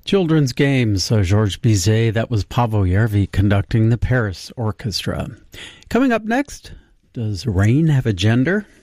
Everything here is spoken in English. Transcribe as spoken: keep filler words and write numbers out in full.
Children's Games, uh, Georges Bizet. That was Paavo Järvi conducting the Paris Orchestra. Coming up next, does rain have a gender?